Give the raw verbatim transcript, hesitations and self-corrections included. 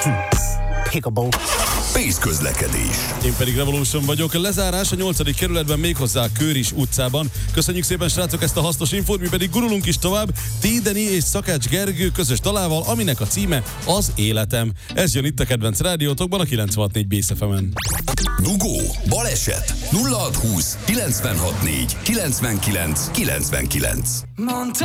Pickable. Pész közlekedés. Én pedig Revolution vagyok. Lezárás a nyolcadik kerületben, méghozzá a Kőris utcában. Köszönjük szépen, srácok, ezt a hasznos infót, mi pedig gurulunk is tovább Tédeni és Szakács Gergő közös dalával, aminek a címe Az életem. Ez jön itt a kedvenc rádiótokban, a kilencvenhat négy Bész ef emen. Dugó, baleset, nulla hat húsz kilencvenhat négy kilencvenkilenc kilencvenkilenc.